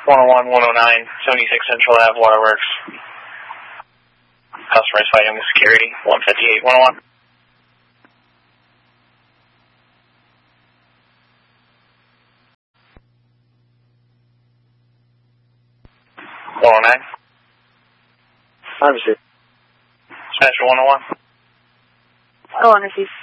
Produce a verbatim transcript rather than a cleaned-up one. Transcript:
one oh one, one oh nine, seventy-six Central Ave, Waterworks. Customer is fighting with security, one fifty-eight, one oh one. one oh nine. I received. Special one oh one. Oh, I received.